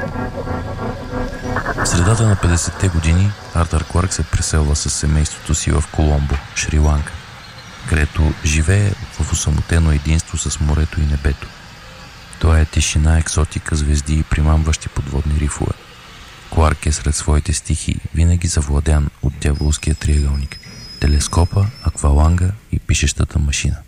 В средата на 50-те години Артър Кларк се преселва с семейството си в Коломбо, Шри-Ланка, където живее в осамотено единство с морето и небето. Това е тишина, екзотика, звезди и примамващи подводни рифове. Кларк е сред своите стихии винаги завладян от дяволския триъгълник, телескопа, акваланга и пишещата машина.